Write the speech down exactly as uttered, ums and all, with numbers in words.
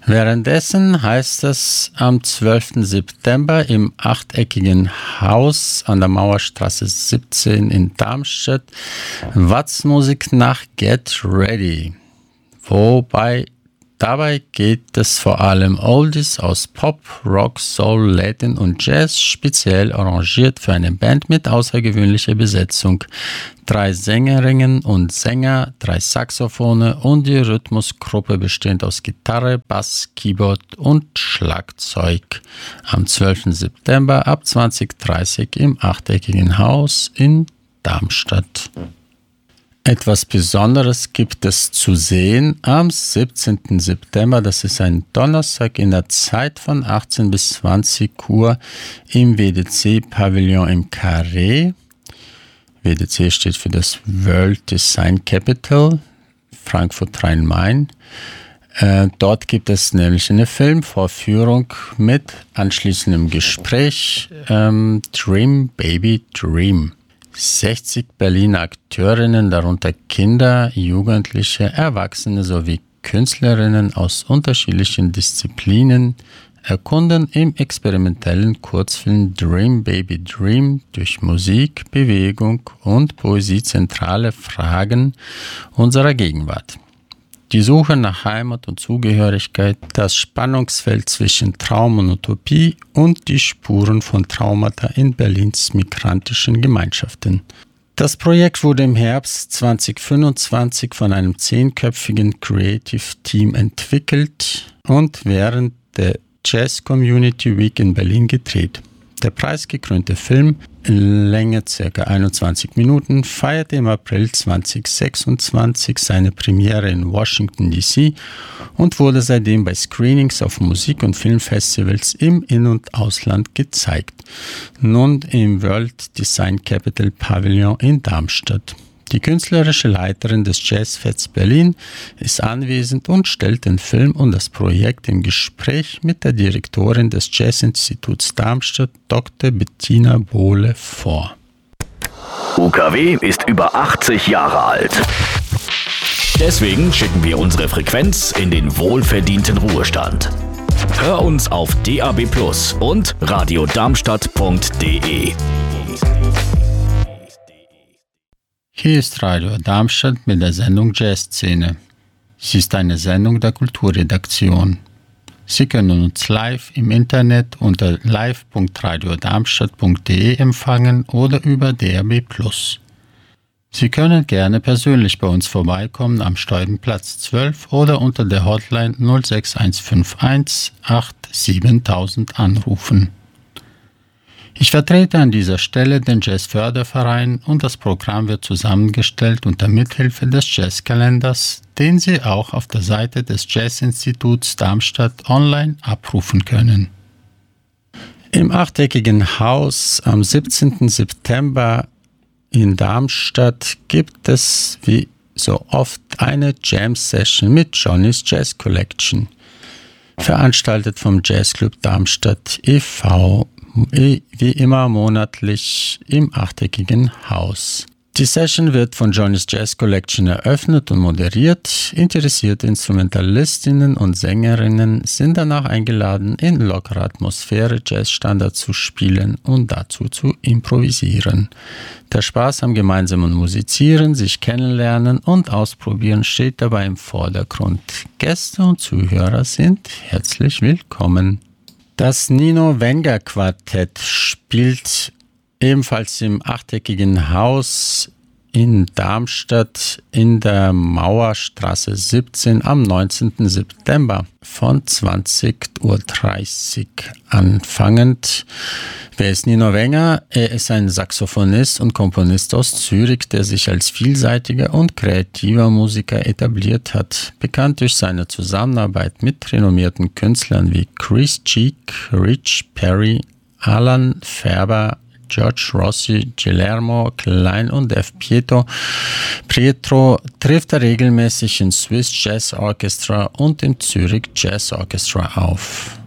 Währenddessen heißt es am zwölften September im achteckigen Haus an der Mauerstraße siebzehn in Darmstadt Watz-Musiknacht Get Ready. Wobei dabei geht es vor allem Oldies aus Pop, Rock, Soul, Latin und Jazz, speziell arrangiert für eine Band mit außergewöhnlicher Besetzung. Drei Sängerinnen und Sänger, drei Saxophone und die Rhythmusgruppe bestehend aus Gitarre, Bass, Keyboard und Schlagzeug. Am zwölften September ab zwanzig Uhr dreißig im achteckigen Haus in Darmstadt. Etwas Besonderes gibt es zu sehen am siebzehnten September, das ist ein Donnerstag in der Zeit von achtzehn bis zwanzig Uhr im W D C-Pavillon im Carré. W D C steht für das World Design Capital, Frankfurt Rhein-Main. Äh, dort gibt es nämlich eine Filmvorführung mit anschließendem Gespräch ähm, Dream Baby Dream. sechzig Berliner Akteurinnen, darunter Kinder, Jugendliche, Erwachsene sowie Künstlerinnen aus unterschiedlichen Disziplinen, erkunden im experimentellen Kurzfilm Dream Baby Dream durch Musik, Bewegung und Poesie zentrale Fragen unserer Gegenwart. Die Suche nach Heimat und Zugehörigkeit, das Spannungsfeld zwischen Traum und Utopie und die Spuren von Traumata in Berlins migrantischen Gemeinschaften. Das Projekt wurde im Herbst zwanzig fünfundzwanzig von einem zehnköpfigen Creative Team entwickelt und während der Jazz Community Week in Berlin gedreht. Der preisgekrönte Film, in Länge ca. einundzwanzig Minuten, feierte im April zwanzig sechsundzwanzig seine Premiere in Washington D C und wurde seitdem bei Screenings auf Musik- und Filmfestivals im In- und Ausland gezeigt. Nun im World Design Capital Pavillon in Darmstadt. Die künstlerische Leiterin des Jazzfests Berlin ist anwesend und stellt den Film und das Projekt im Gespräch mit der Direktorin des Jazzinstituts Darmstadt, Doktor Bettina Bohle, vor. U K W ist über achtzig Jahre alt. Deswegen schicken wir unsere Frequenz in den wohlverdienten Ruhestand. Hör uns auf D A B plus und radiodarmstadt punkt de. Hier ist Radio Darmstadt mit der Sendung Jazzszene. Sie ist eine Sendung der Kulturredaktion. Sie können uns live im Internet unter live punkt radiodarmstadt punkt de empfangen oder über D A B plus. Sie können gerne persönlich bei uns vorbeikommen am Steubenplatz zwölf oder unter der Hotline null sechs eins fünf eins acht siebentausend anrufen. Ich vertrete an dieser Stelle den Jazzförderverein und das Programm wird zusammengestellt unter Mithilfe des Jazzkalenders, den Sie auch auf der Seite des Jazzinstituts Darmstadt online abrufen können. Im achteckigen Haus am siebzehnten September in Darmstadt gibt es wie so oft eine Jam-Session mit Johnny's Jazz Collection, veranstaltet vom Jazzclub Darmstadt e V, wie immer monatlich im achteckigen Haus. Die Session wird von Johnny's Jazz Collection eröffnet und moderiert. Interessierte Instrumentalistinnen und Sängerinnen sind danach eingeladen, in lockerer Atmosphäre Jazzstandards zu spielen und dazu zu improvisieren. Der Spaß am gemeinsamen Musizieren, sich kennenlernen und ausprobieren steht dabei im Vordergrund. Gäste und Zuhörer sind herzlich willkommen. Das Nino Wenger Quartett spielt ebenfalls im achteckigen Haus in Darmstadt in der Mauerstraße siebzehn am neunzehnten September von zwanzig Uhr dreißig anfangend. Wer ist Nino Wenger? Er ist ein Saxophonist und Komponist aus Zürich, der sich als vielseitiger und kreativer Musiker etabliert hat. Bekannt durch seine Zusammenarbeit mit renommierten Künstlern wie Chris Cheek, Rich Perry, Alan Ferber, George Rossi, Guillermo Klein und F. Pietro, Pietro trifft er regelmäßig im Swiss Jazz Orchestra und im Zurich Jazz Orchestra auf.